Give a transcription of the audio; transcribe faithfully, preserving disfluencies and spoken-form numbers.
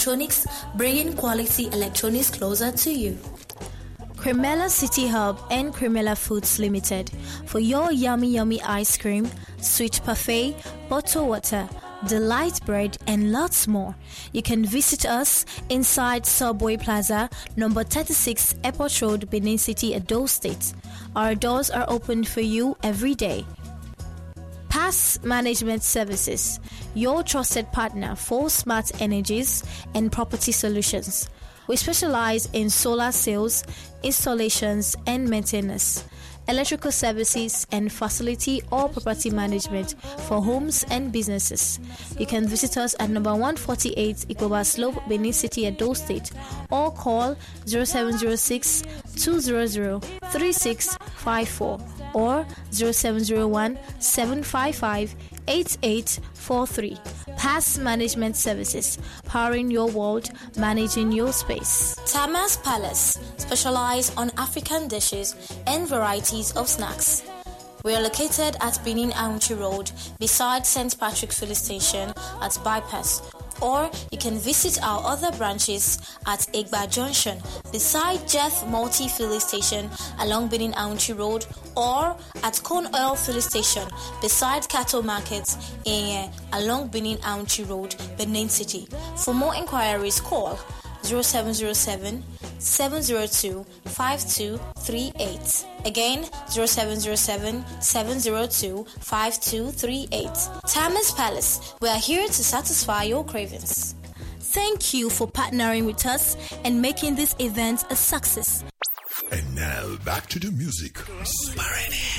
Electronics, bringing quality electronics closer to you. Cremella City Hub and Cremella Foods Limited for your yummy yummy ice cream, sweet parfait, bottled water, delight bread, and lots more. You can visit us inside Subway Plaza, number thirty-six, Airport Road, Benin City, Edo State. Our doors are open for you every day. Pass Management Services, your trusted partner for smart energies and property solutions. We specialize in solar sales, installations, and maintenance, electrical services, and facility or property management for homes and businesses. You can visit us at number one forty-eight Ikoba Slope, Benin City, Edo State, or call zero seven zero six, two zero zero, three six five four or zero seven zero one, seven five five, eight eight four three. Pass Management Services, powering your world, managing your space. Tama's Palace, specialize on African dishes and varieties of snacks. We are located at Benin Auchi Road, beside Saint Patrick Filling Station at Bypass. Or you can visit our other branches at Egba Junction, beside Jeff Multi Filling Station along Benin Auchi Road, or at Corn Oil Filling Station beside Cattle Markets in, uh, along Benin Auchi Road, Benin City. For more inquiries, call zero seven zero seven, seven zero two, five two three eight. Again, zero seven zero seven, seven zero two, five two three eight. Tama's Palace, we are here to satisfy your cravings. Thank you for partnering with us and making this event a success. And now back to the music.